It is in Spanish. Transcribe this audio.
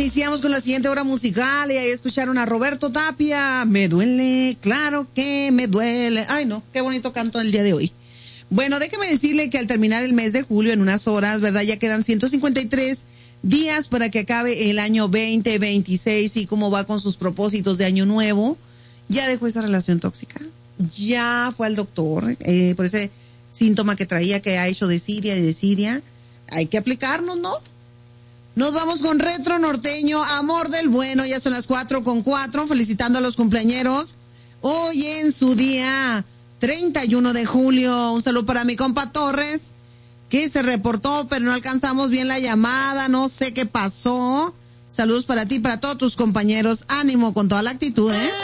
iniciamos con la siguiente hora musical y ahí escucharon a Roberto Tapia. Me duele, claro que me duele. Ay, no, qué bonito canto el día de hoy. Bueno, déjeme decirle que al terminar el mes de julio en unas horas, ¿verdad? Ya quedan 153 días para que acabe el año 2026 y cómo va con sus propósitos de año nuevo. Ya dejó esa relación tóxica, ya fue al doctor por ese síntoma que traía, que ha hecho desidia y desidia. Hay que aplicarnos, ¿no? Nos vamos con Retro Norteño, Amor del Bueno, ya son las 4:04, felicitando a los cumpleañeros hoy en su día 31 de julio. Un saludo para mi compa Torres, que se reportó, pero no alcanzamos bien la llamada, no sé qué pasó. Saludos para ti y para todos tus compañeros, ánimo con toda la actitud, ¿eh?